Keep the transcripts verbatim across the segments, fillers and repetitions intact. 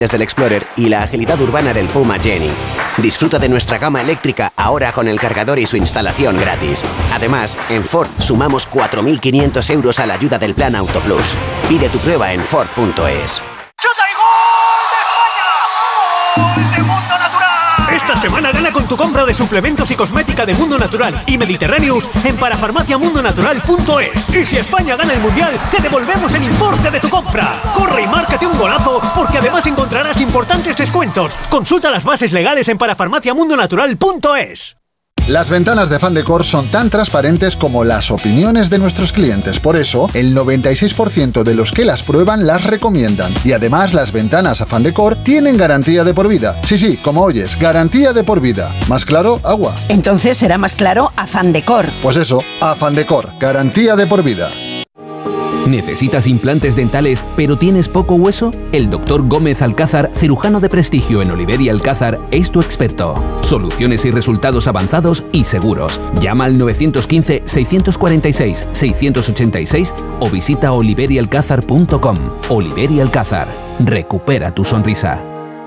del Explorer y la agilidad urbana del Puma Jenny. Disfruta de nuestra gama eléctrica ahora con el cargador y su instalación gratis. Además, en Ford sumamos cuatro mil quinientos euros a la ayuda del Plan Auto Plus. Pide tu prueba en Ford punto es. ¡Chuta y gol de España! ¡Gol de Mundo Natural! Esta semana gana con tu compra de suplementos y cosmética de Mundo Natural y Mediterráneos en parafarmacia mundo natural punto es. Y si España gana el Mundial, te devolvemos el importe de tu compra. Corre y márcate un golazo, porque además encontrarás importantes descuentos. Consulta las bases legales en parafarmacia mundo natural punto es. Las ventanas de Afandecor son tan transparentes como las opiniones de nuestros clientes. Por eso, el noventa y seis por ciento de los que las prueban las recomiendan. Y además, las ventanas Afandecor tienen garantía de por vida. Sí, sí, como oyes, garantía de por vida. ¿Más claro? Agua. Entonces será más claro Afandecor. Pues eso, Afandecor, garantía de por vida. ¿Necesitas implantes dentales pero tienes poco hueso? El doctor Gómez Alcázar, cirujano de prestigio en Oliver y Alcázar, es tu experto. Soluciones y resultados avanzados y seguros. Llama al nueve uno cinco, seis cuatro seis, seis ocho seis o visita oliver y alcázar punto com. Oliver y Alcázar. Recupera tu sonrisa.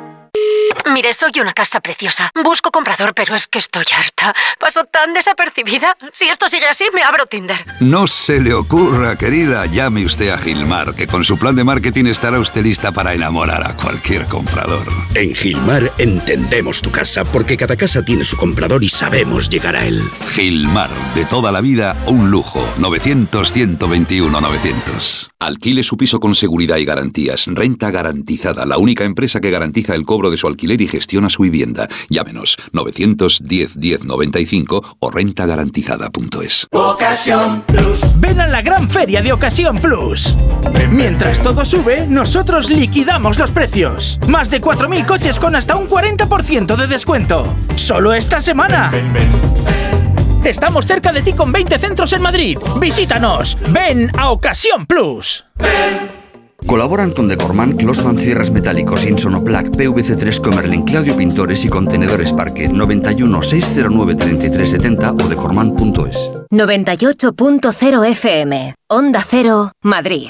Mire, soy una casa preciosa. Busco comprador, pero es que estoy harta. Paso tan desapercibida. Si esto sigue así, me abro Tinder. No se le ocurra, querida. Llame usted a Gilmar, que con su plan de marketing estará usted lista para enamorar a cualquier comprador. En Gilmar entendemos tu casa, porque cada casa tiene su comprador y sabemos llegar a él. Gilmar, de toda la vida, un lujo. novecientos, ciento veintiuno, novecientos. Alquile su piso con seguridad y garantías. Renta garantizada, la única empresa que garantiza el cobro de su alquiler y gestiona su vivienda. Llámenos novecientos diez, diez noventa y cinco o renta garantizada punto es. Ocasión Plus. Ven a la gran feria de Ocasión Plus. Mientras todo sube, nosotros liquidamos los precios. Más de cuatro mil coches con hasta un cuarenta por ciento de descuento. Solo esta semana. Ven, ven, ven. Estamos cerca de ti con veinte centros en Madrid. Visítanos. Ven a Ocasión Plus. Ven. Colaboran con Decorman, Closman Cierres Metálicos, Insonoplac, P V C tres Comerlin, Claudio Pintores y Contenedores Parque. Noventa y uno, seiscientos nueve, treinta y tres setenta o decorman punto es. noventa y ocho punto cero F M. Onda Cero, Madrid.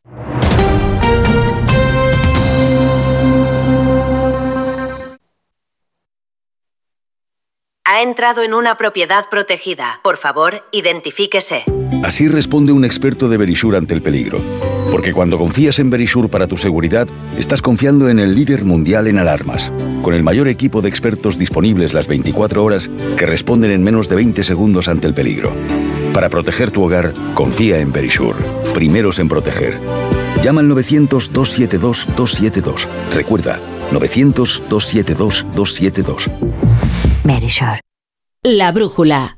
Ha entrado en una propiedad protegida. Por favor, identifíquese. Así responde un experto de Verisure ante el peligro. Porque cuando confías en Verisure para tu seguridad, estás confiando en el líder mundial en alarmas, con el mayor equipo de expertos disponibles las veinticuatro horas que responden en menos de veinte segundos ante el peligro. Para proteger tu hogar, confía en Verisure. Primeros en proteger. Llama al novecientos, dos siete dos, dos siete dos. Recuerda, novecientos, dos siete dos, dos siete dos. Verisure. La brújula.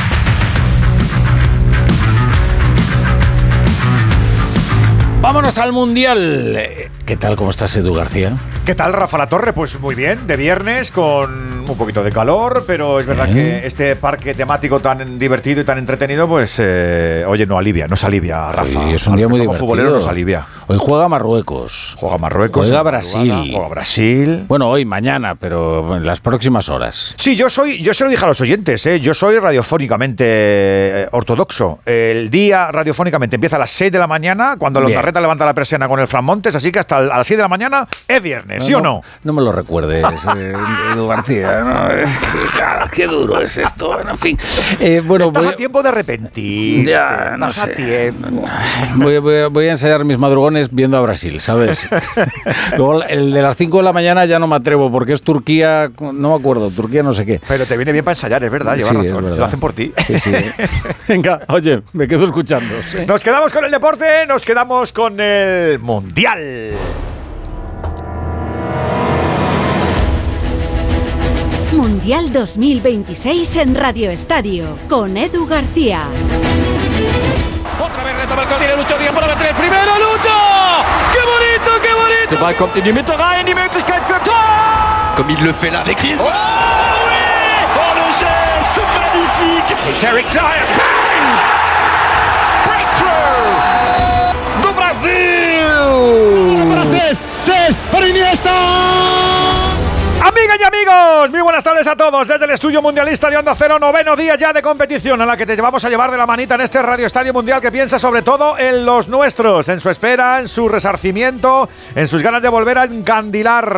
Vámonos al Mundial. ¿Qué tal? ¿Cómo estás, Edu García? ¿Qué tal, Rafa La Torre? Pues muy bien, de viernes con un poquito de calor, pero es verdad ¿Eh? que este parque temático tan divertido y tan entretenido, pues, eh, oye, no alivia, nos alivia, Rafa. Sí, es un día muy divertido. Futboleros nos alivia. Hoy juega Marruecos. Juega Marruecos. Juega Brasil. Juega Brasil. Bueno, hoy, mañana, pero en las próximas horas. Sí, yo soy, yo se lo dije a los oyentes, ¿eh? Yo soy radiofónicamente eh, ortodoxo. El día radiofónicamente empieza a las seis de la mañana, cuando Londarreta levanta la persiana con el Fran Montes, así que hasta a las seis de la mañana es viernes, ¿sí no, o no? No me lo recuerdes, eh, Edu García. No, es que, claro, qué duro es esto. Bueno, en fin. Eh, bueno, Estás voy, a tiempo de arrepentir. Ya, no sé. A tiempo. Voy, voy, voy a ensayar mis madrugones viendo a Brasil, ¿sabes? Luego el de las cinco de la mañana ya no me atrevo, porque es Turquía, no me acuerdo, Turquía no sé qué. Pero te viene bien para ensayar, es verdad, lleva sí, razón. verdad. Se lo hacen por ti. Sí, sí. Venga, oye, me quedo escuchando. ¿Sí? Nos quedamos con el deporte, nos quedamos con el Mundial. Mundial dos mil veintiséis en Radio Estadio, con Edu García. Otra vez retoma el gol, tiene Lucho Díaz para meter el primero, Lucho! ¡Qué bonito, qué bonito! Der Ball kommt in die Mitte rein, die Möglichkeit für Tor! Comme il le fait là avec Griezmann. Oh oui! Oh le geste magnifique! It's Eric Dyer, bang! Breakthrough! Do Brasil! Para Cés, Cés, para Iniesta. Amigas y amigos, muy buenas tardes a todos desde el Estudio Mundialista de Onda Cero, noveno día ya de competición en la que te llevamos a llevar de la manita en este Radio Estadio Mundial que piensa sobre todo en los nuestros, en su espera, en su resarcimiento, en sus ganas de volver a encandilar